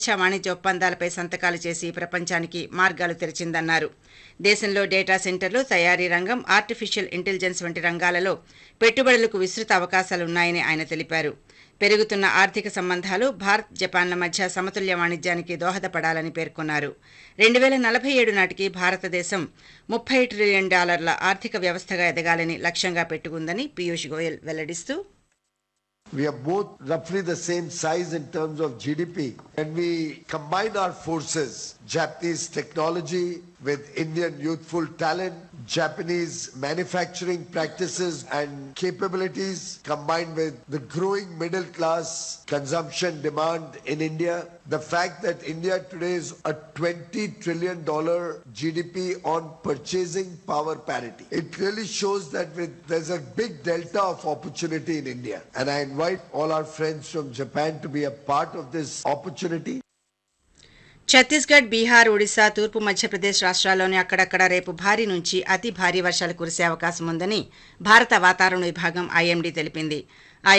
వాణిజ్య ఒప్పందాలపై సంతకాలు చేసి ప్రపంచానికి మార్గాలు తెరిచిందన్నారు. దేశంలో డేటా సెంటర్లు, తయారీ రంగం, ఆర్టిఫిషియల్ ఇంటెలిజెన్స్ వంటి రంగాలలో పెట్టుబడులకు విస్తృత అవకాశాలున్నాయని ఆయన తెలిపారు. పెరుగుతున్న ఆర్థిక సంబంధాలు భారత్, జపాన్ల మధ్య సమతుల్య వాణిజ్యానికి దోహదపడాలని పేర్కొన్నారు. 2047 నాటికి భారతదేశం $30 ట్రిలియన్ ఆర్థిక వ్యవస్థగా ఎదగాలని లక్ష్యంగా పెట్టుకుందని Piyush Goyal వెల్లడిస్తూ, We are both roughly the same size in terms of GDP. When we combine our forces, Japanese technology with Indian youthful talent, Japanese manufacturing practices and capabilities, combined with the growing middle class consumption demand in India, the fact that India today is a $20 trillion GDP on purchasing power parity. It really shows that there's a big delta of opportunity in India. And I invite all our friends from Japan to be a part of this opportunity. Chhattisgarh, Bihar, Odisha, తూర్పు మధ్యప్రదేశ్ రాష్ట్రాల్లోని అక్కడక్కడ రేపు భారీ నుంచి అతి భారీ వర్షాలు కురిసే అవకాశం ఉందని భారత వాతావరణ విభాగం ఐఎండీ తెలిపింది.